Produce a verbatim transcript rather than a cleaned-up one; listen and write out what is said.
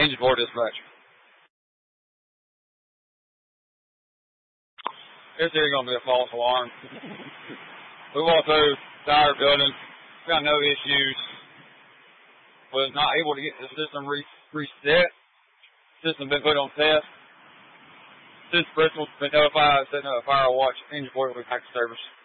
Engine four dispatch. It's either going to be a false alarm. We walked through the entire building, found no issues. Was not able to get the system re- reset. System been put on test. Since Bristol's been notified, setting up a fire watch. Engine four will be back to service.